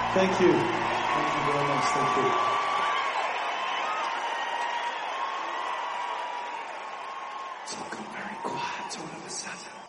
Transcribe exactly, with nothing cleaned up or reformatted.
Thank you. Thank you very much. Thank you. It's all gone very quiet all of a sudden.